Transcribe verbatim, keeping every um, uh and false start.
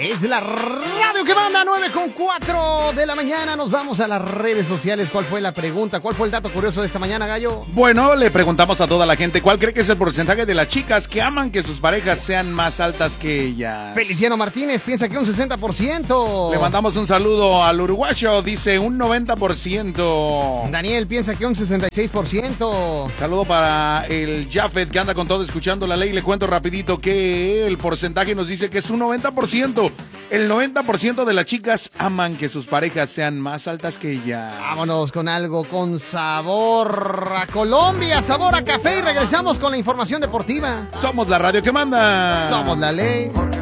Es la radio que manda, nueve con cuatro de la mañana. Nos vamos a las redes sociales. ¿Cuál fue la pregunta? ¿Cuál fue el dato curioso de esta mañana, Gallo? Bueno, le preguntamos a toda la gente cuál cree que es el porcentaje de las chicas que aman que sus parejas sean más altas que ellas. Feliciano Martínez piensa que un sesenta por ciento. Le mandamos un saludo al uruguayo, dice un noventa por ciento. Daniel piensa que un sesenta y seis por ciento. Saludo para el Jafet que anda con todo escuchando la ley. Le cuento rapidito que el porcentaje nos dice que es un noventa por ciento. El noventa por ciento de las chicas aman que sus parejas sean más altas que ellas. Vámonos con algo con sabor a Colombia, sabor a café, y regresamos con la información deportiva. Somos la radio que manda. Somos la ley.